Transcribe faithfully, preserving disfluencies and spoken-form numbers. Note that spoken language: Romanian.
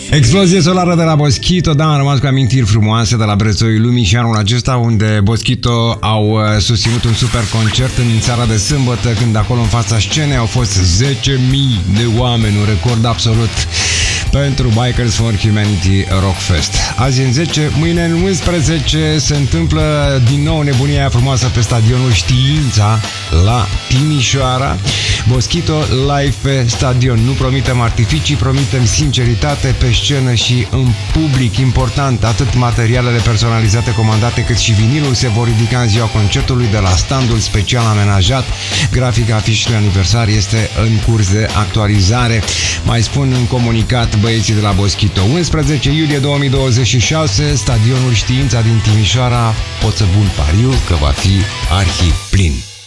Explozie solară de la Boschito, da, am rămas cu amintiri frumoase de la Brezoiul Lumii și anul acesta, unde Boschito au susținut un super concert în seara de sâmbătă, când acolo în fața scenei au fost zece mii de oameni, un record absolut pentru Bikers for Humanity Rock Fest. Azi în zece, mâine în unsprezece se întâmplă din nou nebunia aia frumoasă pe stadionul Știința la Timișoara. Boschito live pe stadion. Nu promitem artificii, promitem sinceritate pe scenă și în public. Important, atât materialele personalizate comandate cât și vinilul se vor ridica în ziua concertului de la standul special amenajat. Grafica afișului aniversar este în curs de actualizare. Mai spun în comunicat băieții de la Boschito. unsprezece iulie două mii douăzeci și șase, stadionul Știința din Timișoara, pot să pun pariu că va fi arhi plin.